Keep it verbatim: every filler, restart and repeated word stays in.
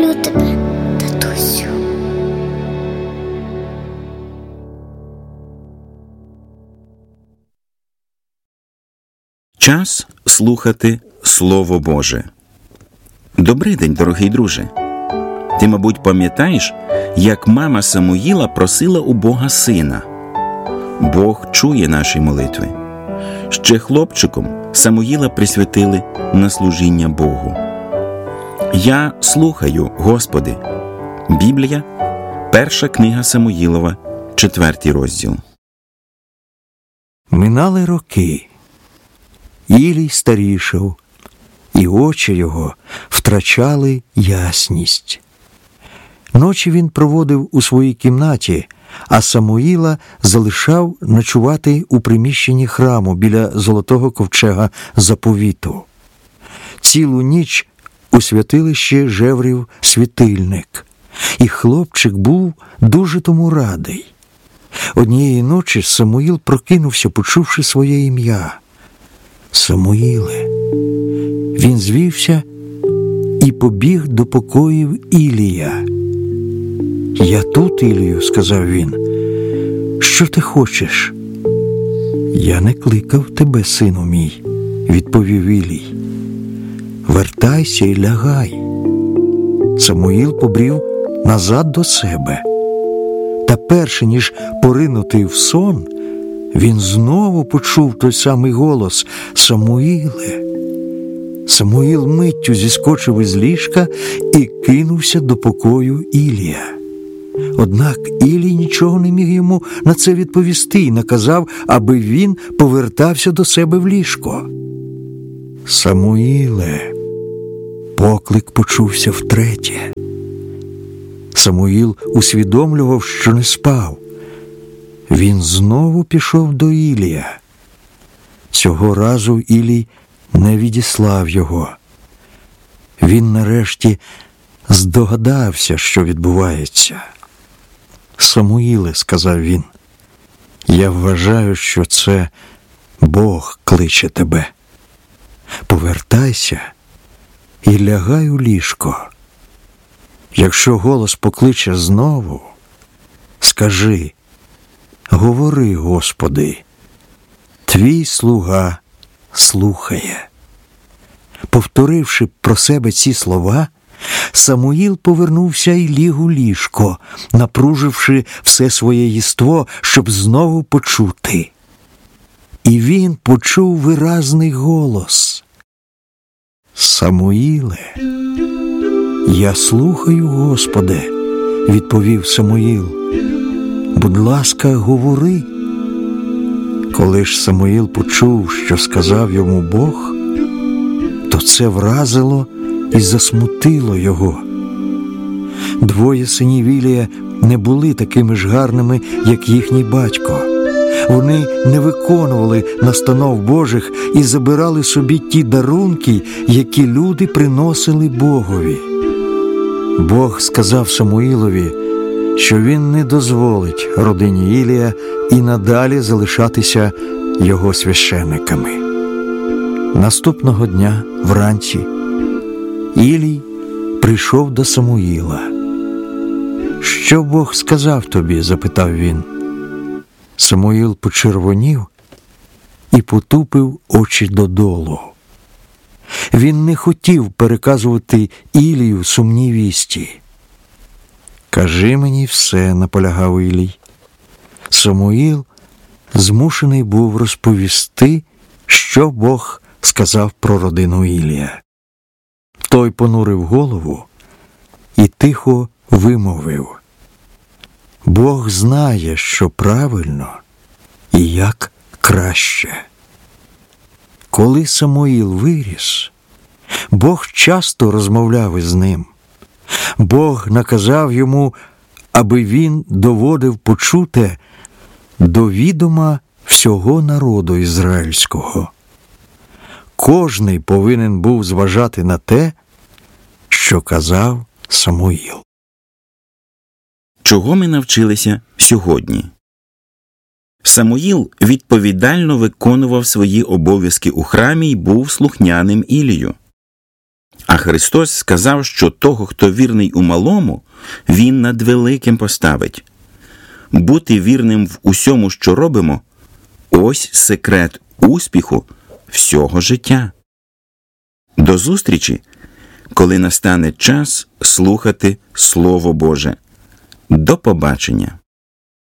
люблю тебе, татусю. Час слухати Слово Боже. Добрий день, дорогий друже. Ти, мабуть, пам'ятаєш, як мама Самуїла просила у Бога сина. Бог чує наші молитви. Ще хлопчиком Самуїла присвятили на служіння Богу. Я слухаю, Господи. Біблія, перша книга Самуїлова, четвертий розділ. Минали роки. Ілій старішав, і очі його втрачали ясність. Ночі він проводив у своїй кімнаті, а Самуїла залишав ночувати у приміщенні храму біля золотого ковчега заповіту. Цілу ніч у святилищі жеврів світильник, і хлопчик був дуже тому радий. Однієї ночі Самуїл прокинувся, почувши своє ім'я. Самуїле. Він звівся і побіг до покоїв Ілія. «Я тут, Ілію», – сказав він. «Що ти хочеш?» «Я не кликав тебе, сину мій», – відповів Ілій. «Вертайся і лягай». Самуїл побрів назад до себе. Та перше, ніж поринути в сон, він знову почув той самий голос: «Самуїле». Самуїл миттю зіскочив із ліжка і кинувся до покою Ілія. Однак Ілій нічого не міг йому на це відповісти і наказав, аби він повертався до себе в ліжко. «Самуїле», поклик почувся втретє. Самуїл усвідомлював, що не спав. Він знову пішов до Ілія. Цього разу Ілій не відіслав його. Він нарешті здогадався, що відбувається. «Самуїле», – сказав він, – «я вважаю, що це Бог кличе тебе. Повертайся і лягай у ліжко. Якщо голос покличе знову, скажи: говори, Господи, твій слуга слухає». Повторивши про себе ці слова, Самуїл повернувся і ліг у ліжко, напруживши все своє єство, щоб знову почути. І він почув виразний голос: «Самуїле». «Я слухаю, Господи», – відповів Самуїл. «Будь ласка, говори». Коли ж Самуїл почув, що сказав йому Бог, то це вразило і засмутило його. Двоє синів Ілія не були такими ж гарними, як їхній батько. Вони не виконували настанов Божих і забирали собі ті дарунки, які люди приносили Богові. Бог сказав Самуїлові, що він не дозволить родині Ілія і надалі залишатися його священниками. Наступного дня, вранці, Ілій прийшов до Самуїла. «Що Бог сказав тобі?» – запитав він. Самуїл почервонів і потупив очі додолу. Він не хотів переказувати Ілію сумні вісті. «Кажи мені все», – наполягав Ілій. Самуїл змушений був розповісти, що Бог сказав про родину Ілія. Той понурив голову і тихо вимовив: «Бог знає, що правильно і як краще». Коли Самуїл виріс, Бог часто розмовляв із ним. Бог наказав йому, аби він доводив почуте до відома всього народу ізраїльського. Кожний повинен був зважати на те, що казав Самуїл. Чого ми навчилися сьогодні? Самуїл відповідально виконував свої обов'язки у храмі й був слухняним Ілію. А Христос сказав, що того, хто вірний у малому, Він над великим поставить. Бути вірним в усьому, що робимо – ось секрет успіху всього життя. До зустрічі, коли настане час слухати Слово Боже. До побачення!